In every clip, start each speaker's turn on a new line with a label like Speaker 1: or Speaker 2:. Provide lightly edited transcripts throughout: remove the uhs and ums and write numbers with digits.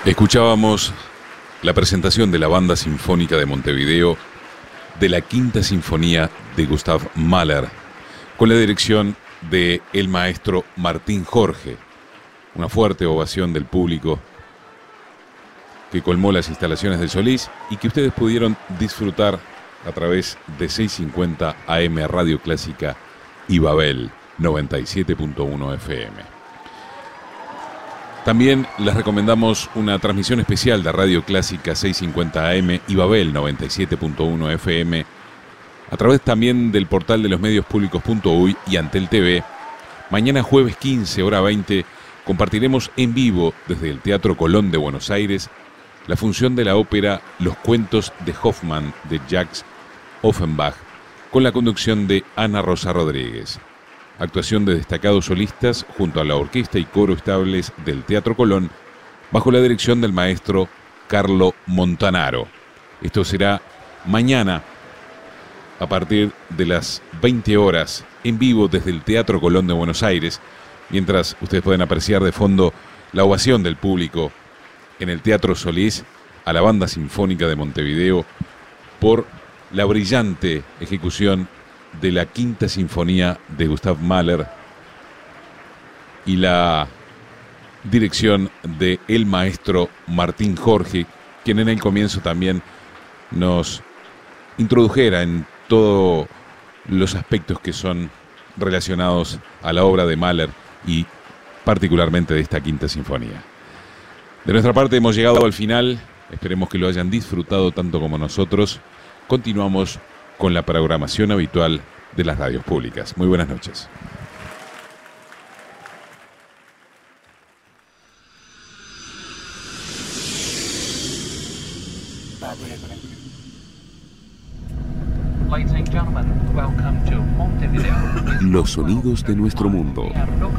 Speaker 1: Escuchábamos la presentación de la Banda Sinfónica de Montevideo de la Quinta Sinfonía de Gustav Mahler, con la dirección de el maestro Martín Jorge. Una fuerte ovación del público que colmó las instalaciones del Solís y que ustedes pudieron disfrutar a través de 650 AM Radio Clásica y Babel 97.1 FM. También les recomendamos una transmisión especial de Radio Clásica 650 AM y Babel 97.1 FM a través también del portal de los medios públicos.uy y Antel TV. Mañana jueves 15, hora 20, compartiremos en vivo desde el Teatro Colón de Buenos Aires la función de la ópera Los Cuentos de Hoffmann de Jacques Offenbach con la conducción de Ana Rosa Rodríguez. Actuación de destacados solistas junto a la orquesta y coro estables del Teatro Colón bajo la dirección del maestro Carlo Montanaro. Esto será mañana a partir de las 20 horas en vivo desde el Teatro Colón de Buenos Aires, mientras ustedes pueden apreciar de fondo la ovación del público en el Teatro Solís a la Banda Sinfónica de Montevideo por la brillante ejecución de la Quinta Sinfonía de Gustav Mahler y la dirección de el maestro Martín Jorge, quien en el comienzo también nos introdujera en todos los aspectos que son relacionados a la obra de Mahler y particularmente de esta Quinta Sinfonía. De nuestra parte hemos llegado al final, esperemos que lo hayan disfrutado tanto como nosotros. Continuamos con la programación habitual de las radios públicas. Muy buenas noches.
Speaker 2: Los sonidos de nuestro mundo.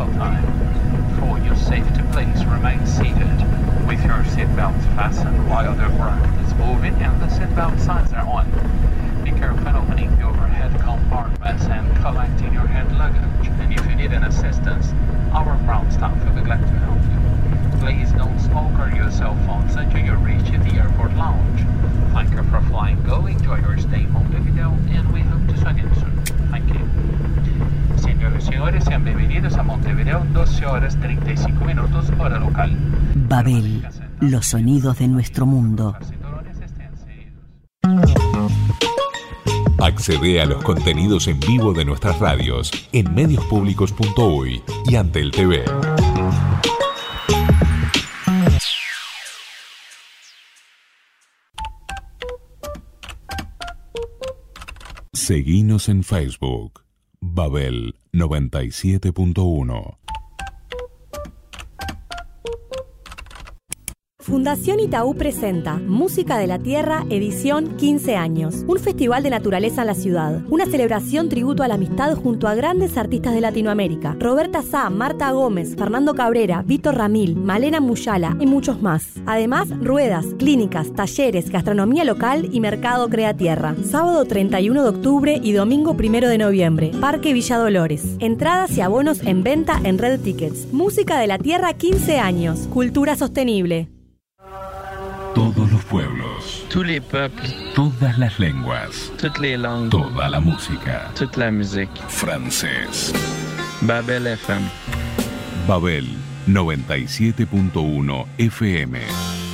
Speaker 2: With your seatbelts fastened while the ground is moving and the seatbelt signs are on. Be careful opening the overhead compartments and collecting your hand luggage. And if you need an assistance, our ground staff will be glad to help you. Please don't smoke or use cell phones until you reach the airport lounge. Thank you for flying Go. Enjoy your stay in Montevideo and we hope to see you again soon. Thank you. Señoras y señores, sean bienvenidos a Montevideo, 12 horas 35 minutos, hora local.
Speaker 3: Babel, los sonidos de nuestro mundo.
Speaker 1: Accede a los contenidos en vivo de nuestras radios en mediospublicos.uy y Antel TV. Seguinos en Facebook. Babel 97.1.
Speaker 4: Fundación Itaú presenta Música de la Tierra, edición 15 años. Un festival de naturaleza en la ciudad. Una celebración tributo a la amistad junto a grandes artistas de Latinoamérica. Roberta Sá, Marta Gómez, Fernando Cabrera, Víctor Ramil, Malena Muyala y muchos más. Además, ruedas, clínicas, talleres, gastronomía local y mercado Crea Tierra. Sábado 31 de octubre y domingo 1 de noviembre. Parque Villa Dolores. Entradas y abonos en venta en Red Tickets. Música de la Tierra 15 años. Cultura sostenible.
Speaker 1: Todos los pueblos,
Speaker 5: tous les peuples,
Speaker 1: todas las lenguas,
Speaker 5: toutes les langues,
Speaker 1: toda la música,
Speaker 5: toute la musique.
Speaker 1: Francés.
Speaker 5: Babel FM.
Speaker 1: Babel 97.1 FM.